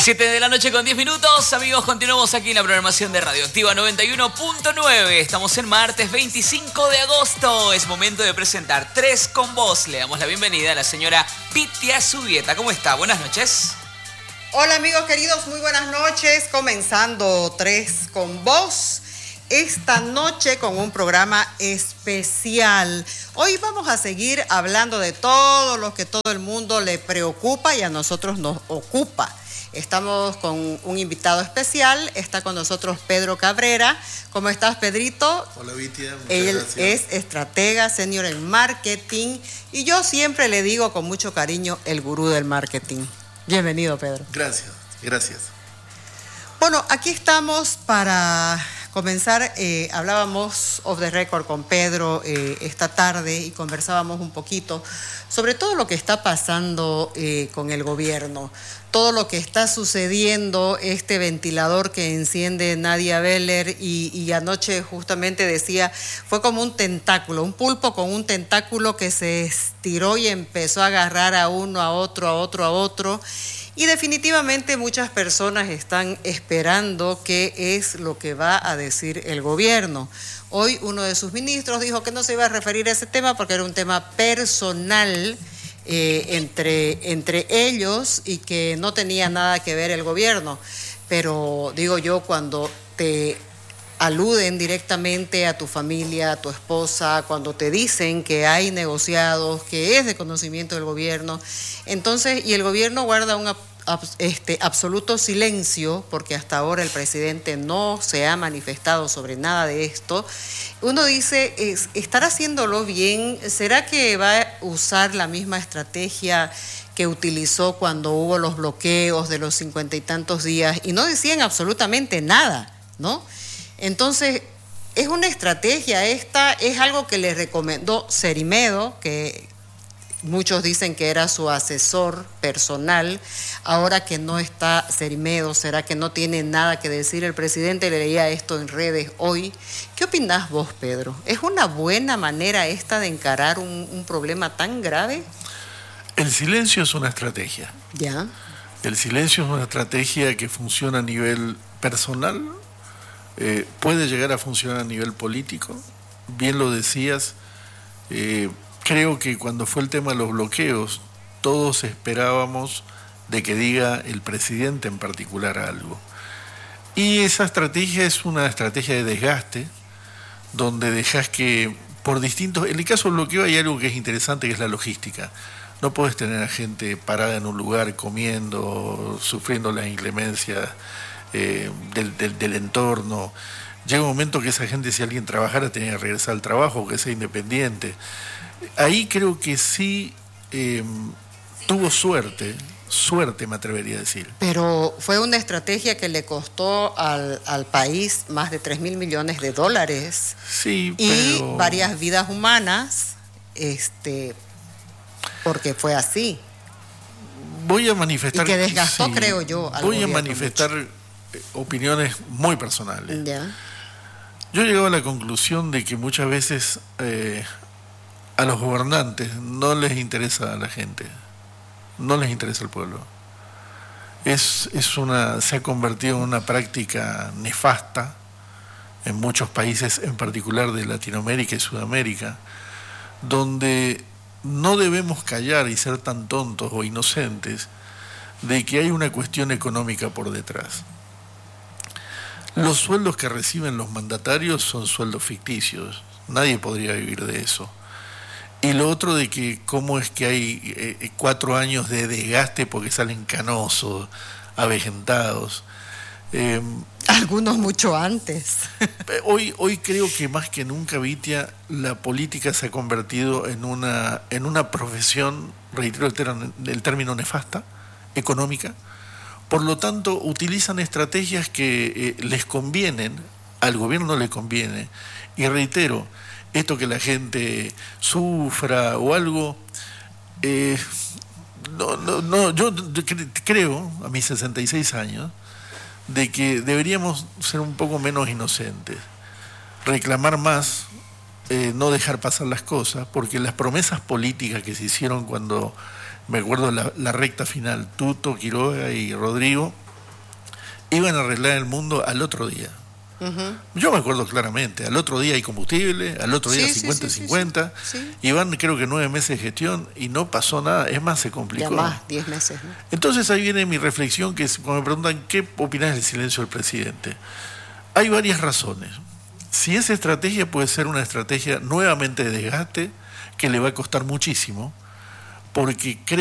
7 de la noche con 10 minutos. Amigos, continuamos aquí en la programación de Radioactiva 91.9. Estamos en martes 25 de agosto. Es momento de presentar Tres con Vos. Le damos la bienvenida a la señora Pitia Subieta. ¿Cómo está? Buenas noches. Hola amigos queridos, muy buenas noches. Comenzando Tres con Vos. Esta noche con un programa especial. Hoy vamos a seguir hablando de todo lo que todo el mundo le preocupa y a nosotros nos ocupa. Estamos con un invitado especial, está con nosotros Pedro Cabrera. ¿Cómo estás, Pedrito? Hola, Vitia, muchas Él gracias. es estratega, senior en marketing y yo siempre le digo con mucho cariño el gurú del marketing. Bienvenido, Pedro. Gracias, gracias. Bueno, aquí estamos para comenzar. Hablábamos off the record con Pedro esta tarde y conversábamos un poquito sobre todo lo que está pasando con el gobierno, todo lo que está sucediendo, este ventilador que enciende Nadia Beller y anoche justamente decía, fue como un tentáculo, un pulpo con un tentáculo que se estiró y empezó a agarrar a uno, a otro, a otro, a otro. Y definitivamente muchas personas están esperando qué es lo que va a decir el gobierno. Hoy uno de sus ministros dijo que no se iba a referir a ese tema porque era un tema personal entre ellos y que no tenía nada que ver el gobierno. Pero digo yo, cuando te aluden directamente a tu familia, a tu esposa, cuando te dicen que hay negociados, que es de conocimiento del gobierno, entonces, y el gobierno guarda un absoluto silencio, porque hasta ahora el presidente no se ha manifestado sobre nada de esto, uno dice, ¿estará haciéndolo bien? ¿Será que va a usar la misma estrategia que utilizó cuando hubo los bloqueos de los 50 y tantos días y no decían absolutamente nada, ¿no? Entonces, es una estrategia esta, es algo que le recomendó Cerimedo, que muchos dicen que era su asesor personal. Ahora que no está Cerimedo, ¿será que no tiene nada que decir el presidente? Le leía esto en redes hoy. ¿Qué opinás vos, Pedro? ¿Es una buena manera esta de encarar un problema tan grave? El silencio es una estrategia. Ya. El silencio es una estrategia que funciona a nivel personal, puede llegar a funcionar a nivel político. Bien lo decías, creo que cuando fue el tema de los bloqueos, todos esperábamos de que diga el presidente en particular algo. Y esa estrategia es una estrategia de desgaste, donde dejas que por distintos... En el caso del bloqueo hay algo que es interesante, que es la logística. No puedes tener a gente parada en un lugar comiendo, sufriendo las inclemencias del entorno. Llega un momento que esa gente, si alguien trabajara, tenía que regresar al trabajo, que sea independiente. Ahí creo que sí tuvo suerte me atrevería a decir. Pero fue una estrategia que le costó al país más de 3.000 millones de dólares. Sí, y pero... varias vidas humanas, porque fue así. Voy a manifestar... Y que desgastó, sí, creo yo, al voy a gobierno manifestar opiniones muy personales. Ya. Yo he llegado a la conclusión de que muchas veces a los gobernantes no les interesa a la gente, no les interesa el pueblo. Se ha convertido en una práctica nefasta en muchos países, en particular de Latinoamérica y Sudamérica, donde no debemos callar y ser tan tontos o inocentes de que hay una cuestión económica por detrás. Los sueldos que reciben los mandatarios son sueldos ficticios, nadie podría vivir de eso. Y lo otro de que cómo es que hay 4 años de desgaste porque salen canosos, avejentados. Algunos mucho antes. Hoy creo que más que nunca, Vitia, la política se ha convertido en una profesión, reitero el término nefasta, económica. Por lo tanto, utilizan estrategias que les convienen, al gobierno le conviene. Y reitero, esto que la gente sufra o algo, yo creo, a mis 66 años, de que deberíamos ser un poco menos inocentes, reclamar más, no dejar pasar las cosas, porque las promesas políticas que se hicieron cuando, me acuerdo la recta final, Tuto, Quiroga y Rodrigo, iban a arreglar el mundo al otro día. Yo me acuerdo claramente, al otro día hay combustible, al otro día 50-50, y van creo que 9 meses de gestión y no pasó nada, es más, se complicó. Ya más, 10 meses, ¿no? Entonces ahí viene mi reflexión, que es cuando me preguntan ¿qué opinás del silencio del presidente? Hay varias razones. Si esa estrategia puede ser una estrategia nuevamente de desgaste, que le va a costar muchísimo, porque creo